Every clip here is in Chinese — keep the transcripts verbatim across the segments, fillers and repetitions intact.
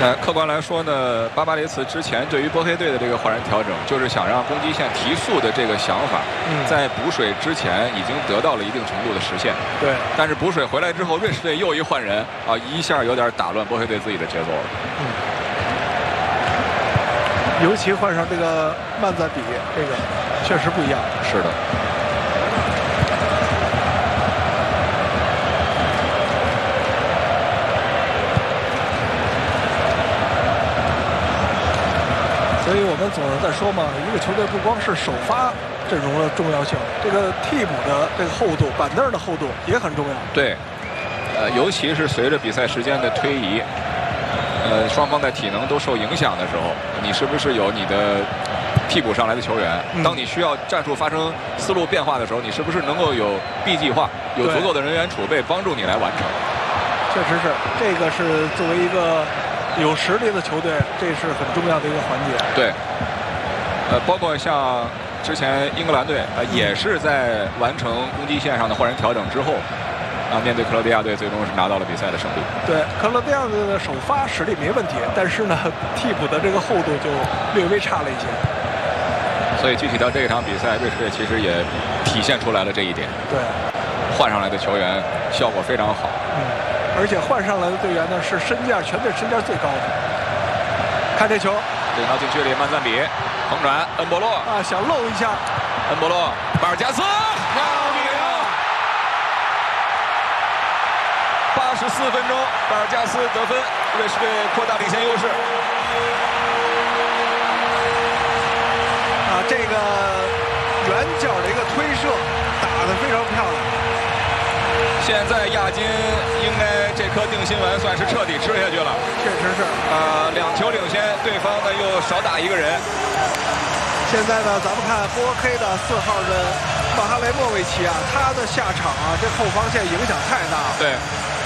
呃，客观来说呢，巴巴雷茨之前对于波黑队的这个换人调整，就是想让攻击线提速的这个想法，嗯、在补水之前已经得到了一定程度的实现。 对。但是补水回来之后，瑞士队又一换人啊，一下有点打乱波黑队自己的节奏了。 嗯。尤其换上这个曼赞比，这个确实不一样。 是的。 所以我们总是在说嘛，一个球队不光是首发阵容的重要性，这个替补的这个厚度、板凳的厚度也很重要。 对，呃，尤其是随着比赛时间的推移，呃，双方在体能都受影响的时候，你是不是有你的替补上来的球员？嗯、当你需要战术发生思路变化的时候，你是不是能够有 B 计划，有足够的人员储备帮助你来完成？ 确实是，这个是作为一个有实力的球队，这是很重要的一个环节。 对，呃，包括像之前英格兰队，呃，也是在完成攻击线上的换人调整之后，啊，面对克罗地亚队，最终是拿到了比赛的胜利。 对，克罗地亚队的首发实力没问题，但是呢，替补的这个厚度就略微差了一些。 所以具体到这一场比赛，瑞士队其实也体现出来了这一点。 对， 换上来的球员效果非常好。 嗯。而且换上来的队员呢是身价全队身价最高的。看这球， 领到禁区里，曼赞比横转，恩波洛啊，想漏一下， 恩波洛，巴尔加斯，二比零。八十四分钟，巴尔加斯得分，瑞士队扩大领先优势。 啊，这个远角的一个推射打得非常漂亮。 现在亚金应该这颗定心丸算是彻底吃下去了， 确实是。 呃，两球领先，对方呢又少打一个人。 现在呢，咱们看波黑的四号人马哈雷莫维奇啊，他的下场啊，这后防线影响太大了。 对。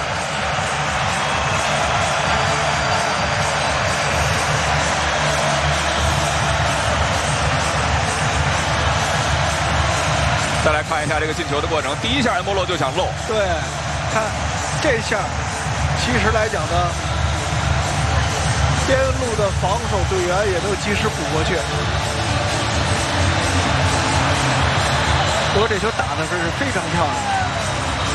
再来看一下这个进球的过程，第一下恩波洛就想漏。 对，看这下，其实来讲呢，边路的防守队员也没有及时补过去。不过这球打的是非常漂亮。